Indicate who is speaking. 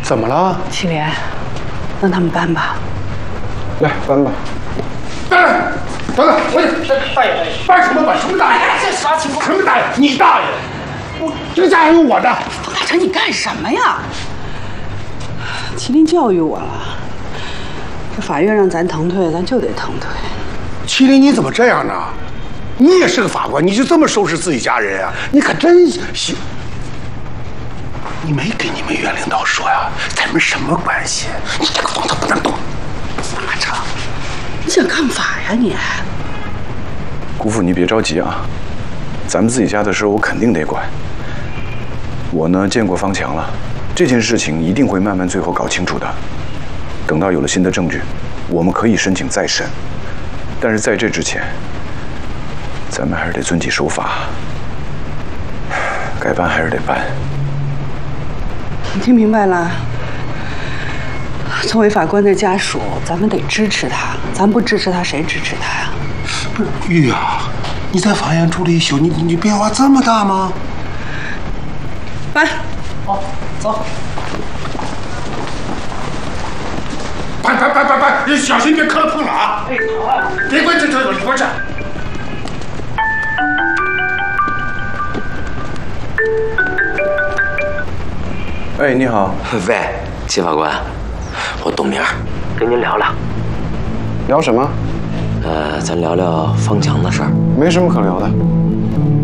Speaker 1: 怎么了？
Speaker 2: 祁连，让他们搬吧。
Speaker 1: 来，搬吧。等等，我大爷，搬什么搬？什么大爷？
Speaker 2: 这啥情况？
Speaker 1: 什么大爷？你大爷！这个家还有我的。
Speaker 2: 方大成，你干什么呀？麒麟教育我了，这法院让咱腾退，咱就得腾退。
Speaker 1: 麒麟，你怎么这样呢？你也是个法官，你就这么收拾自己家人啊？你可真行！你没给你们院领导说呀？咱们什么关系？你这个动作不能动。法成，
Speaker 2: 你想干嘛呀你？
Speaker 3: 姑父，你别着急啊，咱们自己家的事我肯定得管。我呢见过方强了，这件事情一定会慢慢最后搞清楚的。等到有了新的证据，我们可以申请再审。但是在这之前，咱们还是得遵纪守法，该办还是得办。
Speaker 2: 你听明白了？作为法官的家属，咱们得支持他，咱不支持他，谁支持他呀？
Speaker 1: 不是玉啊，你在法院住了一宿，你变化这么大吗？
Speaker 2: 搬，好，走。
Speaker 1: 搬！小心别磕了碰了啊！哎，好，别关这里边去。
Speaker 3: 哎，你好。
Speaker 4: 喂，祁法官，我董明，跟您聊聊。
Speaker 3: 聊什么？
Speaker 4: 咱聊聊方强的事儿。
Speaker 3: 没什么可聊的。